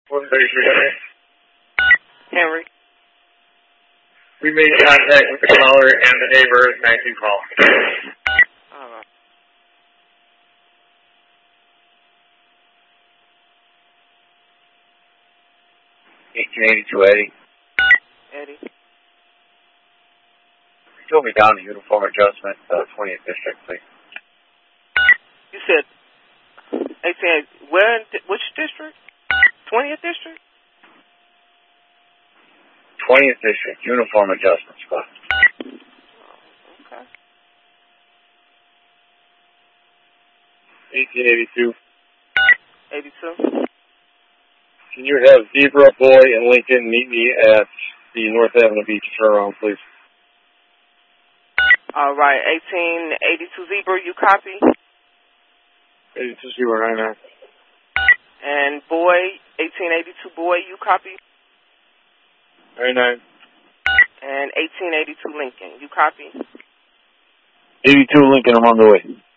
133. Henry. We made contact with the caller and the neighbor. 19 call. All right. Eddie. Eddie. Told me down to uniform adjustment, 20th district, please. You said 18. Where? Which district? 20th district. 20th district, uniform adjustment spot. Okay. 1882. 82. Can you have Zebra, Boy, and Lincoln meet me at the North Avenue Beach turnaround, please? All right. 1882 Zebra. You copy? 82 Zebra, 99. And Boy. 1882 Boy. You copy? 99. And 1882 Lincoln. You copy? 82 Lincoln, I'm on the way.